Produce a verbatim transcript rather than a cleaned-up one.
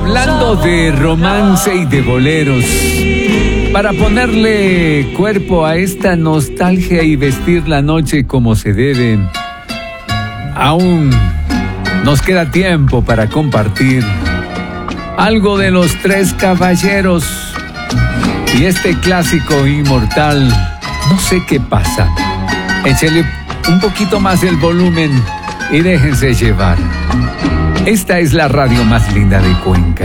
Hablando de romance y de boleros, para ponerle cuerpo a esta nostalgia y vestir la noche como se debe, aún nos queda tiempo para compartir algo de Los Tres Caballeros y este clásico inmortal, No sé qué pasa. Échale un poquito más el volumen y déjense llevar. Esta es la radio más linda de Cuenca.